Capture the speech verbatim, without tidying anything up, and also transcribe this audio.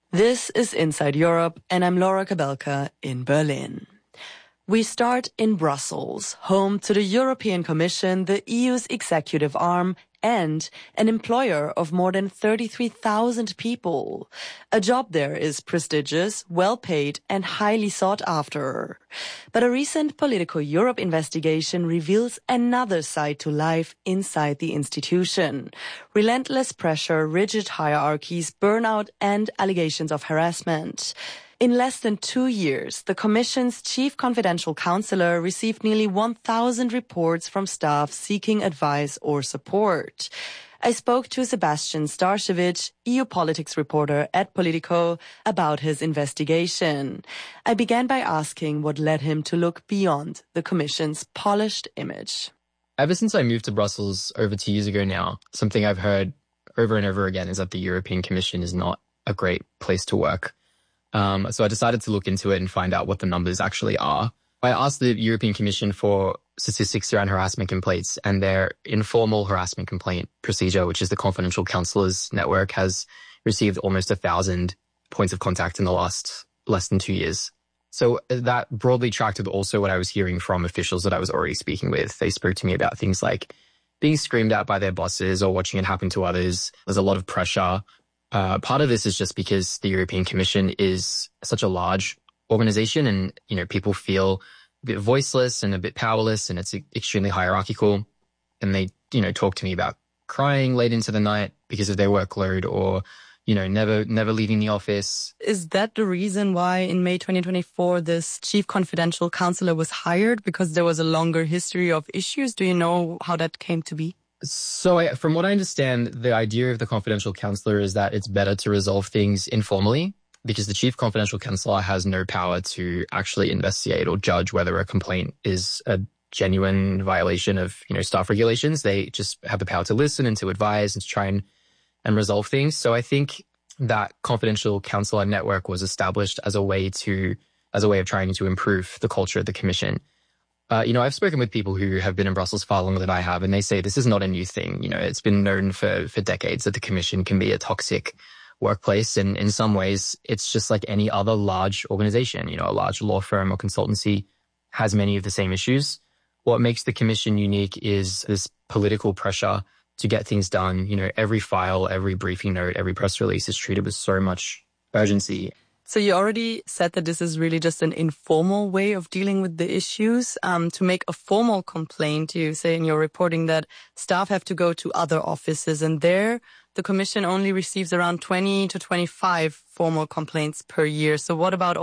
This is Inside Europe, and I'm Laura Kabelka in Berlin. We start in Brussels, home to the European Commission, the E U's executive arm, and an employer of more than thirty-three thousand people. A job there is prestigious, well-paid, and highly sought after. But a recent Politico Europe investigation reveals another side to life inside the institution. Relentless pressure, rigid hierarchies, burnout, and allegations of harassment. In less than two years, the Commission's chief confidential counselor received nearly one thousand reports from staff seeking advice or support. I spoke to Sebastian Starcevic, E U politics reporter at Politico, about his investigation. I began by asking what led him to look beyond the Commission's polished image. Ever since I moved to Brussels over two years ago now, something I've heard over and over again is that the European Commission is not a great place to work. Um, so I decided to look into it and find out what the numbers actually are. I asked the European Commission for statistics around harassment complaints, and their informal harassment complaint procedure, which is the Confidential Counselors Network, has received almost a thousand points of contact in the last less than two years. So that broadly tracked with also what I was hearing from officials that I was already speaking with. They spoke to me about things like being screamed at by their bosses or watching it happen to others. There's a lot of pressure. Uh, part of this is just because the European Commission is such a large organization and, you know, people feel a bit voiceless and a bit powerless, and it's extremely hierarchical. And they, you know, talk to me about crying late into the night because of their workload, or, you know, never, never leaving the office. Is that the reason why in May twenty twenty-four this chief confidential counselor was hired? Because there was a longer history of issues? Do you know how that came to be? So I, from what I understand, the idea of the confidential counselor is that it's better to resolve things informally, because the chief confidential counselor has no power to actually investigate or judge whether a complaint is a genuine violation of, you know, staff regulations. They just have the power to listen and to advise and to try and, and resolve things. So I think that confidential counselor network was established as a way to, as a way of trying to improve the culture of the Commission. Uh, you know, I've spoken with people who have been in Brussels far longer than I have, and they say this is not a new thing. You know, it's been known for, for decades that the Commission can be a toxic workplace. And in some ways, it's just like any other large organization. You know, a large law firm or consultancy has many of the same issues. What makes the Commission unique is this political pressure to get things done. You know, every file, every briefing note, every press release is treated with so much urgency. So you already said that this is really just an informal way of dealing with the issues. Um, to make a formal complaint, you say in your reporting that staff have to go to other offices, and there the Commission only receives around twenty to twenty-five formal complaints per year. So what about